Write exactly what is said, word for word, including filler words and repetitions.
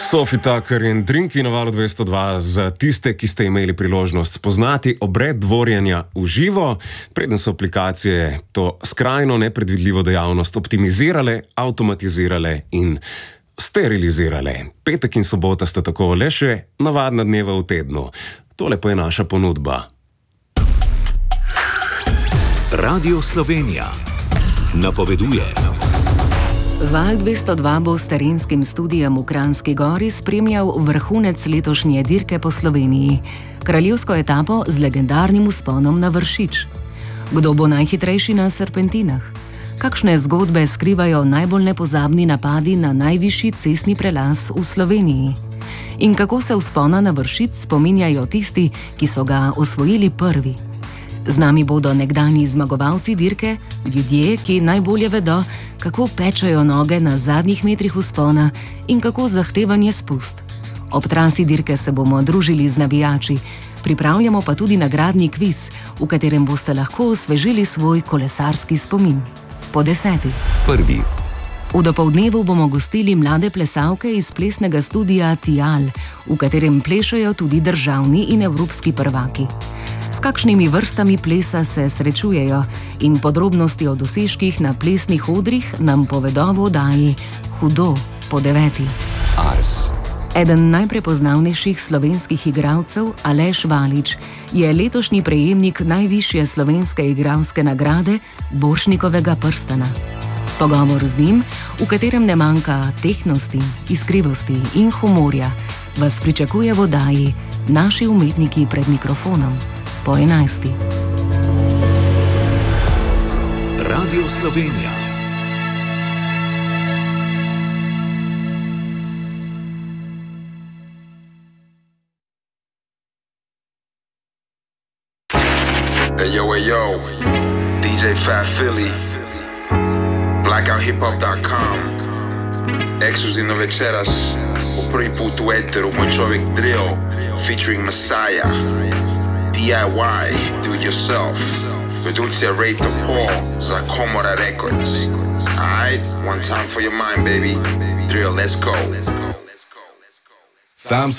Sophie Tucker in Drinki na valu dvesto dva za tiste, ki ste imeli priložnost spoznati obred dvorjenja v živo, preden so aplikacije to skrajno nepredvidljivo dejavnost optimizirale, avtomatizirale in sterilizirale. Petek in sobota sta tako le še navadna dneva v tednu. Tole pa je naša ponudba. Radio Slovenija napoveduje. Val dvesto dva bo s terenskim studijem v Kranjski Gori spremljal vrhunec letošnje dirke po Sloveniji, kraljevsko etapo z legendarnim vzponom na Vršič. Kdo bo najhitrejši na serpentinah? Kakšne zgodbe skrivajo najbolj nepozabni napadi na najvišji cestni prelaz v Sloveniji? In kako se vzpona na Vršič spominjajo tisti, ki so ga osvojili prvi? Z nami bodo nekdanji zmagovalci dirke, ljudje, ki najbolje vedo, kako pečajo noge na zadnjih metrih vzpona in kako zahtevan je spust. Ob trasi dirke se bomo družili z navijači, pripravljamo pa tudi nagradni kviz, v katerem boste lahko osvežili svoj kolesarski spomin. Po deseti. Prvi. V dopoldnevu bomo gostili mlade plesalke iz plesnega studia Tijal, v katerem plešajo tudi državni in evropski prvaki. S kakšnimi vrstami plesa se srečujejo in podrobnosti o dosežkih na plesnih odrih nam povedo v oddaji Hudo po deveti. Ars. Eden najprepoznavnejših slovenskih igralcev, Aleš Valič, je letošnji prejemnik najvišje slovenske igralske nagrade Borštnikovega prstana. Pogovor z njim, v katerem ne manjka tehtnosti, iskrivosti in humorja, vas pričakuje v oddaji Naši umetniki pred mikrofonom. Po enajsti. Radio Slovenija. Hey yo, hey yo, D J Fat Philly, blackout hip hop dot com, ekskluzivno večeras, po prvi put u eteru, moj čovjek Drill, featuring Messiah. D I Y, do it yourself. Producija Ray to Paul za Komora Records. Alright, one time for your mind, baby. Drill, let's go. Sam